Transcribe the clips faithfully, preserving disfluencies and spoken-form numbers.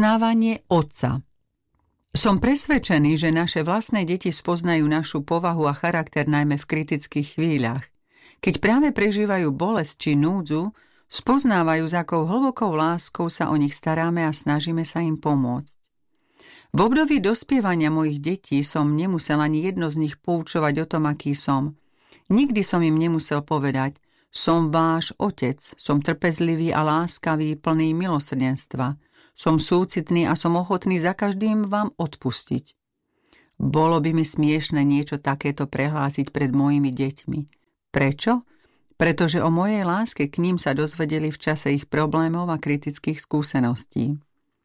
Spoznávanie Otca. Som presvedčený, že naše vlastné deti spoznajú našu povahu a charakter najmä v kritických chvíľach. Keď práve prežívajú bolesť či núdzu, spoznávajú, s akou hlbokou láskou sa o nich staráme a snažíme sa im pomôcť. V období dospievania mojich detí som nemusel ani jedno z nich poučovať o tom, aký som. Nikdy som im nemusel povedať: som váš otec, som trpezlivý a láskavý, plný milosrdenstva. Som súcitný a som ochotný za každým vám odpustiť. Bolo by mi smiešne niečo takéto prehlásiť pred mojimi deťmi. Prečo? Pretože o mojej láske k ním sa dozvedeli v čase ich problémov a kritických skúseností.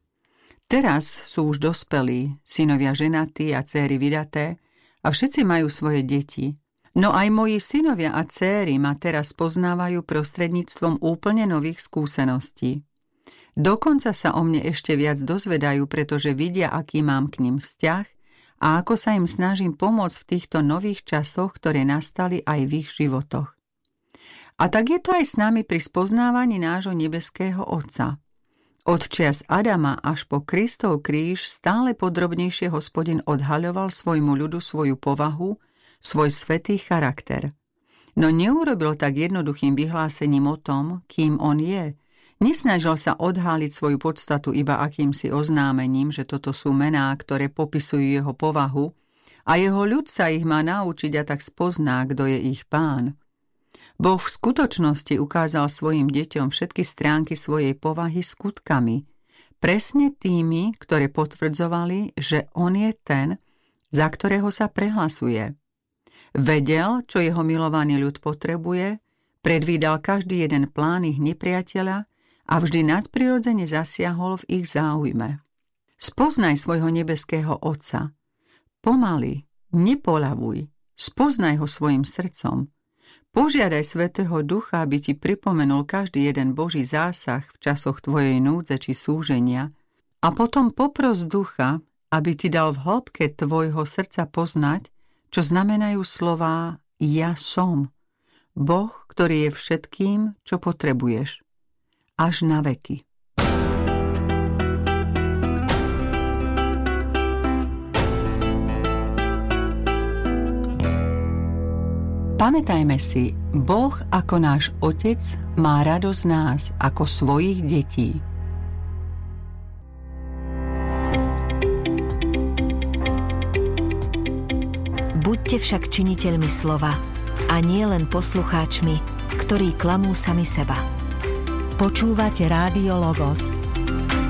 Teraz sú už dospelí, synovia ženatí a céry vydaté a všetci majú svoje deti. No aj moji synovia a céry ma teraz poznávajú prostredníctvom úplne nových skúseností. Dokonca sa o mne ešte viac dozvedajú, pretože vidia, aký mám k nim vzťah a ako sa im snažím pomôcť v týchto nových časoch, ktoré nastali aj v ich životoch. A tak je to aj s nami pri spoznávaní nášho nebeského Otca. Od čias Adama až po Kristov kríž stále podrobnejšie Hospodin odhaľoval svojmu ľudu svoju povahu, svoj svätý charakter. No neurobil tak jednoduchým vyhlásením o tom, kým on je. Nesnažil sa odháliť svoju podstatu iba akýmsi oznámením, že toto sú mená, ktoré popisujú jeho povahu a jeho ľud sa ich má naučiť a tak spozná, kto je ich pán. Boh v skutočnosti ukázal svojim deťom všetky stránky svojej povahy skutkami, presne tými, ktoré potvrdzovali, že on je ten, za ktorého sa prehlasuje. Vedel, čo jeho milovaný ľud potrebuje, predvídal každý jeden plán ich nepriateľa a vždy nadprirodzene zasiahol v ich záujme. Spoznaj svojho nebeského Otca. Pomaly, nepoľavuj, spoznaj ho svojim srdcom. Požiadaj Svätého Ducha, aby ti pripomenul každý jeden Boží zásah v časoch tvojej núdze či súženia a potom popros Ducha, aby ti dal v hĺbke tvojho srdca poznať, čo znamenajú slová ja som, Boh, ktorý je všetkým, čo potrebuješ. Až na veky. Pamätajme si, Boh ako náš Otec má radosť nás ako svojich detí. Buďte však činiteľmi slova a nie len poslucháčmi, ktorí klamú sami seba. Počúvate Rádio Logos,